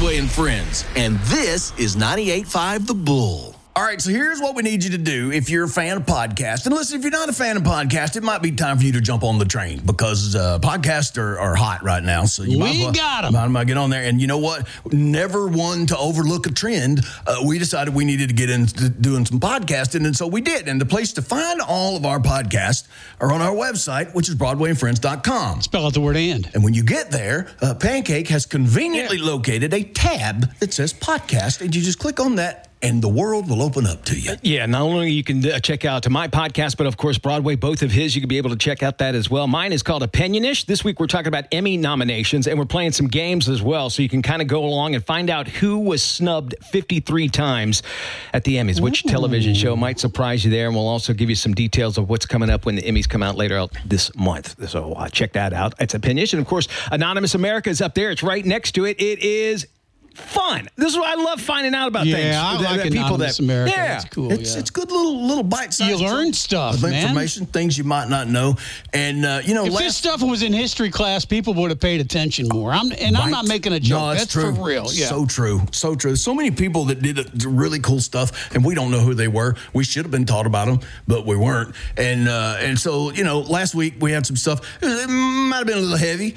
Broadway and Friends, and this is 98.5 The Bull. All right, so here's what we need you to do if you're a fan of podcasts. And listen, if you're not a fan of podcasts, it might be time for you to jump on the train because podcasts are hot right now. So you might as well get on there. And you know what? Never one to overlook a trend. We decided we needed to get into doing some podcasting, and so we did. And the place to find all of our podcasts are on our website, which is BroadwayandFriends.com. Spell out the word "and." And when you get there, Pancake has conveniently located a tab that says podcast, and you just click on that, and the world will open up to you. Yeah, not only you can check out my podcast, but of course Broadway, both of his, you can be able to check out that as well. Mine is called Opinionish. This week we're talking about Emmy nominations, and we're playing some games as well, so you can kind of go along and find out who was snubbed 53 times at the Emmys. Which television show might surprise you there, and we'll also give you some details of what's coming up when the Emmys come out later out this month. So check that out. It's Opinionish, and of course Anonymous America is up there. It's right next to it. It is fun. This is what I love finding out about things. Yeah, I like Anonymous America. Yeah, it's cool. It's good little bite-sized. You learn stuff, of man. Information, things you might not know, and if this stuff was in history class, people would have paid attention more. I'm not making a joke. No, that's true. For real. Yeah. So true. So many people that did really cool stuff, and we don't know who they were. We should have been taught about them, but we weren't. And so last week we had some stuff. It might have been a little heavy,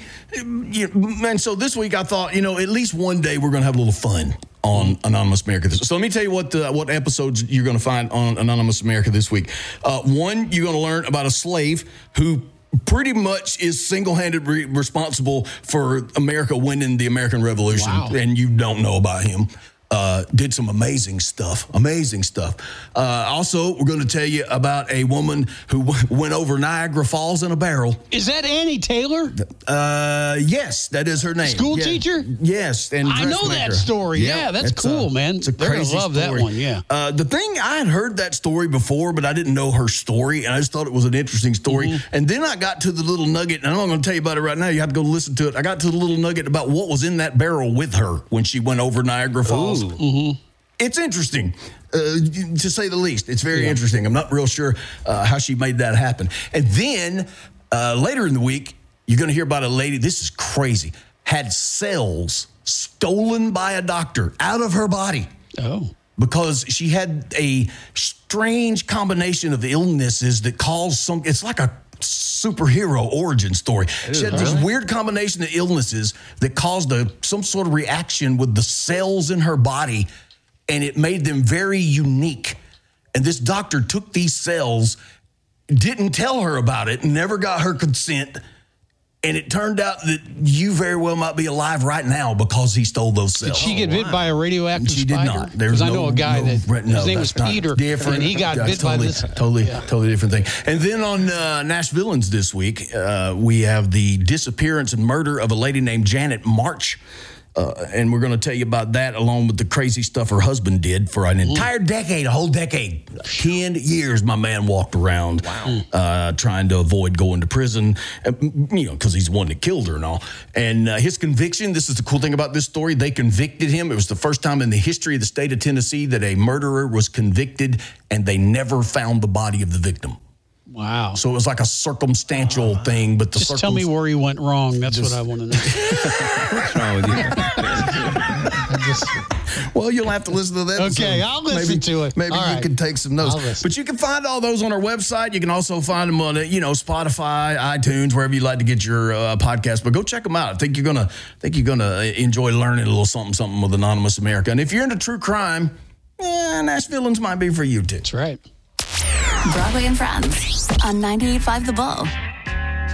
and so this week I thought, at least one day we're going to have a little fun on Anonymous America. So let me tell you what episodes you're going to find on Anonymous America this week. One, you're going to learn about a slave who pretty much is single-handed responsible for America winning the American Revolution, and you don't know about him. Did some amazing stuff. Also, we're going to tell you about a woman who went over Niagara Falls in a barrel. Is that Annie Taylor? Yes, that is her name. School teacher? Yes. And I know that story. Yeah, that's cool, man. It's a They're crazy gonna love story. that one, yeah. The thing, I had heard that story before, but I didn't know her story, and I just thought it was an interesting story. Mm-hmm. And then I got to the little nugget, and I'm not going to tell you about it right now. You have to go listen to it. I got to the little nugget about what was in that barrel with her when she went over Niagara Falls. Mm-hmm. It's interesting, to say the least. It's very interesting. I'm not real sure how she made that happen. And then later in the week, you're going to hear about a lady, this is crazy, had cells stolen by a doctor out of her body. Oh. Because she had a strange combination of illnesses that caused it's like a superhero origin story. She had this weird combination of illnesses that caused some sort of reaction with the cells in her body, and it made them very unique. And this doctor took these cells, didn't tell her about it, never got her consent, and it turned out that you very well might be alive right now because he stole those cells. Did she get bit by a radioactive spider? She did not. Because I know a guy his name was Peter, and he got bit by this. Totally different thing. And then on Nashvilleans this week, we have the disappearance and murder of a lady named Janet March. And we're going to tell you about that along with the crazy stuff her husband did for an entire decade, a whole decade. 10 years my man walked around trying to avoid going to prison, because he's the one that killed her and all. And his conviction, this is the cool thing about this story, they convicted him. It was the first time in the history of the state of Tennessee that a murderer was convicted, and they never found the body of the victim. Wow. So it was like a circumstantial thing, but just tell me where he went wrong. That's what I want to know. What's wrong with you? Well, you'll have to listen to that. Okay, I'll listen to it. Maybe you can take some notes. But you can find all those on our website. You can also find them on, Spotify, iTunes, wherever you like to get your podcast. But go check them out. I think you're gonna enjoy learning a little something with Anonymous America. And if you're into true crime, Nashvilleans might be for you too. That's right. Broadway and Friends on 98.5 The Bull.